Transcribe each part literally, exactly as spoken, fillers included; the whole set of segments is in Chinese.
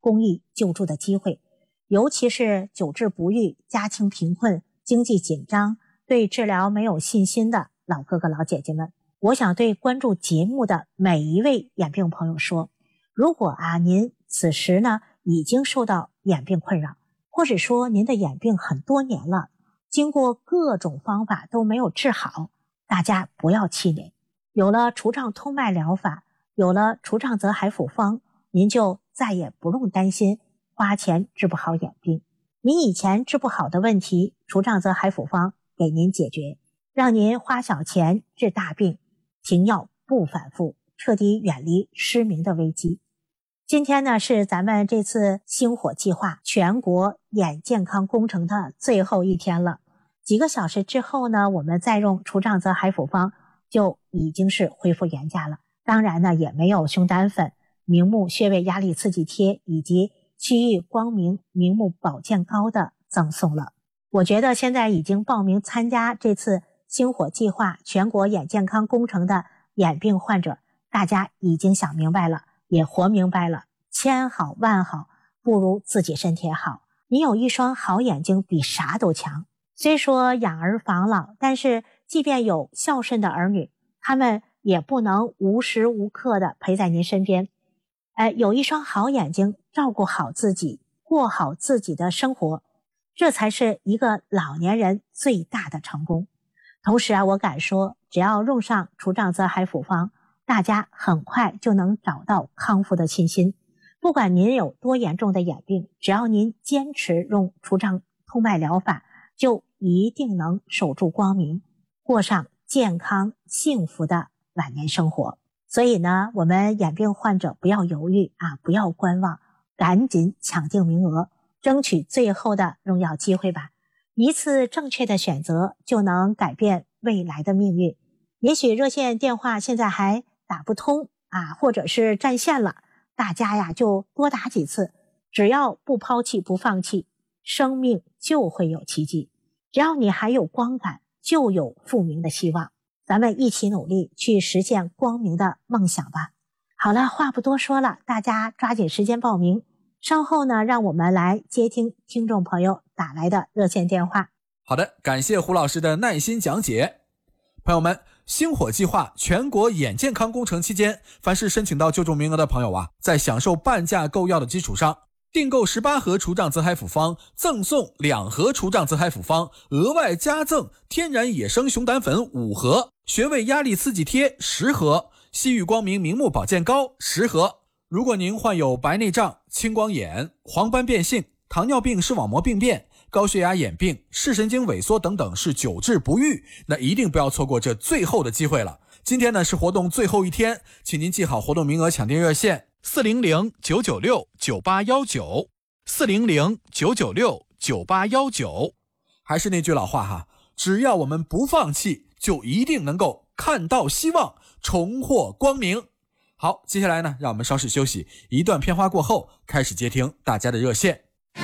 公益救助的机会，尤其是久治不愈、家庭贫困、经济紧张、对治疗没有信心的老哥哥老姐姐们。我想对关注节目的每一位眼病朋友说，如果啊您此时呢已经受到眼病困扰，或者说您的眼病很多年了，经过各种方法都没有治好，大家不要气馁。有了除障通脉疗法，有了除障泽海复方，您就再也不用担心花钱治不好眼病。您以前治不好的问题，除障泽海复方给您解决，让您花小钱治大病，停药不反复，彻底远离失明的危机。今天呢是咱们这次星火计划全国眼健康工程的最后一天了，几个小时之后呢，我们再用除障泽海复方就已经是恢复原价了。当然呢也没有熊胆粉、明目穴位压力刺激贴以及区域光明明目保健膏的赠送了。我觉得现在已经报名参加这次星火计划全国眼健康工程的眼病患者，大家已经想明白了，也活明白了，千好万好不如自己身体好。你有一双好眼睛比啥都强。虽说养儿防老，但是即便有孝顺的儿女，他们也不能无时无刻的陪在您身边。呃，有一双好眼睛，照顾好自己，过好自己的生活，这才是一个老年人最大的成功。同时啊，我敢说，只要用上除障泽海复方，大家很快就能找到康复的信心。不管您有多严重的眼病，只要您坚持用除障通脉疗法，就一定能守住光明，过上健康幸福的晚年生活。所以呢，我们眼病患者不要犹豫啊，不要观望，赶紧抢定名额，争取最后的荣耀机会吧。一次正确的选择就能改变未来的命运。也许热线电话现在还打不通啊，或者是占线了，大家呀就多打几次，只要不抛弃不放弃，生命就会有奇迹。只要你还有光感，就有复明的希望。咱们一起努力去实现光明的梦想吧。好了，话不多说了，大家抓紧时间报名。稍后呢，让我们来接听听众朋友打来的热线电话。 好的，感谢胡老师的耐心讲解。朋友们，星火计划全国眼健康工程期间，凡是申请到救助名额的朋友啊，在享受半价购药的基础上，订购十八盒除障泽海复方，赠送两盒除障泽海复方，额外加赠天然野生熊胆粉五盒，穴位压力刺激贴十盒，西域光明明目保健膏十盒。如果您患有白内障、青光眼、黄斑变性、糖尿病视网膜病变、高血压眼病、视神经萎缩等等是久治不愈，那一定不要错过这最后的机会了。今天呢是活动最后一天，请您记好活动名额抢订热线四零零九九六九八一九 四零零九九六九八一九。还是那句老话哈，只要我们不放弃，就一定能够看到希望，重获光明。好，接下来呢，让我们稍事休息，一段片花过后，开始接听大家的热线。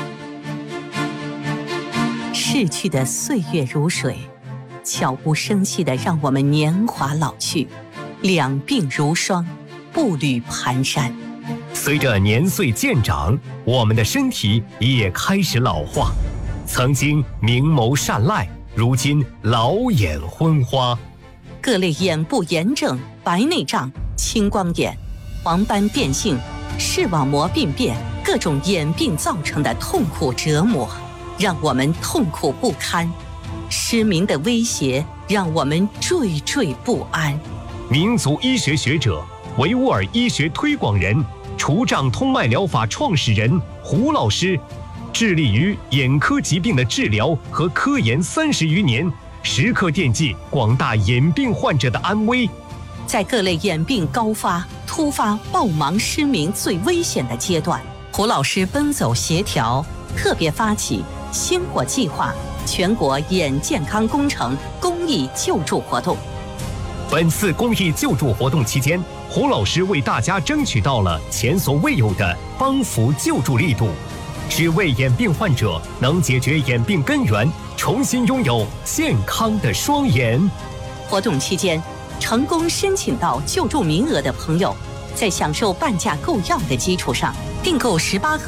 逝去的岁月如水，悄无声息地让我们年华老去，两鬓如霜，步履蹒跚。 随着年岁渐长，我们的身体也开始老化。曾经明眸善睐，如今老眼昏花。 各类眼部炎症、白内障、青光眼、黄斑变性、视网膜病变，各种眼病造成的痛苦折磨，让我们痛苦不堪。失明的威胁让我们惴惴不安。 民族医学学者、维吾尔医学推广人、除障通脉疗法创始人胡老师，致力于眼科疾病的治疗和科研三十余年，时刻惦记广大眼病患者的安危。 在各类眼病高发、突发、暴盲失明最危险的阶段，胡老师奔走协调，特别发起星火计划全国眼健康工程公益救助活动。 本次公益救助活动期间，胡老师为大家争取到了前所未有的帮扶救助力度，只为眼病患者能解决眼病根源，重新拥有健康的双眼。 活动期间，成功申请到救助名额的朋友，在享受半价购药的基础上，订购十八盒